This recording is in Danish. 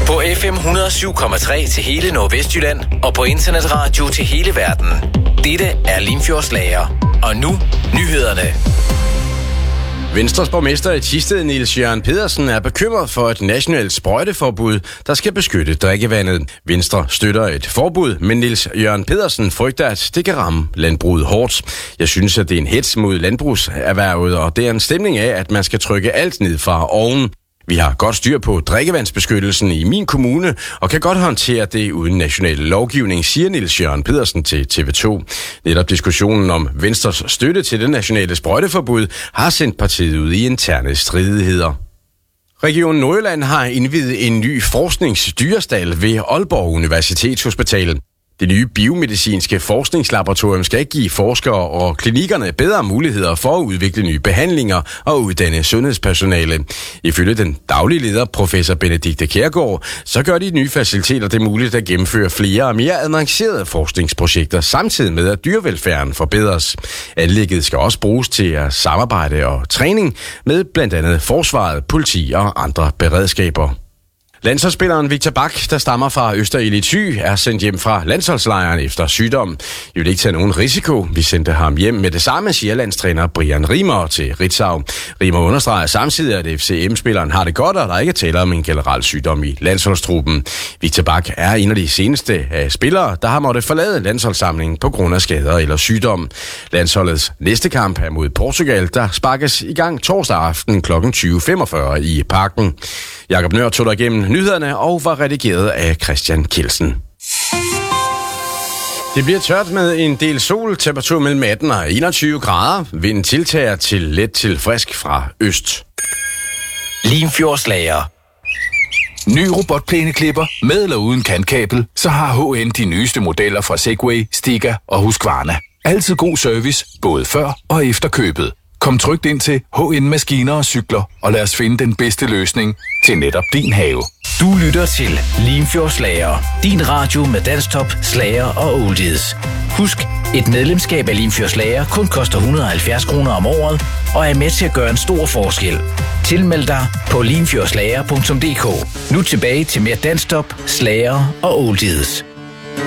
På FM 107,3 til hele Nordvestjylland og på internetradio til hele verden. Dette er Limfjordslager. Og nu nyhederne. Venstres borgmester i Thisted, Niels Jørgen Pedersen, er bekymret for et nationalt sprøjteforbud, der skal beskytte drikkevandet. Venstre støtter et forbud, men Niels Jørgen Pedersen frygter, at det kan ramme landbruget hårdt. Jeg synes, at det er en hets mod landbrugserhvervet, og det er en stemning af, at man skal trykke alt ned fra oven. Vi har godt styr på drikkevandsbeskyttelsen i min kommune, og kan godt håndtere det uden national lovgivning, siger Niels Jørgen Pedersen til TV2. Netop diskussionen om Venstres støtte til det nationale sprøjteforbud har sendt partiet ud i interne stridigheder. Region Nordjylland har indviet en ny forskningsdyrestal ved Aalborg Universitetshospital. Det nye biomedicinske forskningslaboratorium skal give forskere og klinikkerne bedre muligheder for at udvikle nye behandlinger og uddanne sundhedspersonale. Ifølge den daglige leder, professor Benedikte Kjærgaard, så gør de nye faciliteter det muligt at gennemføre flere og mere avancerede forskningsprojekter, samtidig med at dyrevelfærden forbedres. Anlægget skal også bruges til at samarbejde og træning med blandt andet forsvaret, politi og andre beredskaber. Landsholdsspilleren Victor Bak, der stammer fra Østerild Thy, er sendt hjem fra landsholdslejren efter sygdom. Vi vil ikke tage nogen risiko. Vi sendte ham hjem med det samme, siger landstræner Brian Riemer til Ritzau. Riemer understreger samtidig, at FCM-spilleren har det godt, og der ikke taler om en generel sygdom i landsholdstruppen. Victor Bak er en af de seneste spillere, der har måttet forlade landsholdssamlingen på grund af skader eller sygdom. Landsholdets næste kamp er mod Portugal, der sparkes i gang torsdag aften kl. 20.45 i Parken. Jakob Nør tog dig igennem nyhederne og var redigeret af Christian Kjeldsen. Det bliver tørt med en del sol, temperatur mellem 18 og 21 grader. Vinden tiltager til let til frisk fra øst. Limfjordslager. Ny robotplæneklipper med eller uden kantkabel, så har HN de nyeste modeller fra Segway, Stiga og Husqvarna. Altid god service, både før og efter købet. Kom trygt ind til HN Maskiner og Cykler, og lad os finde den bedste løsning til netop din have. Du lytter til Limfjordslager. Din radio med danstop, slager og oldies. Husk, et medlemskab af Limfjordslager kun koster 170 kroner om året, og er med til at gøre en stor forskel. Tilmeld dig på limfjordslager.dk. Nu tilbage til mere danstop, slager og oldies.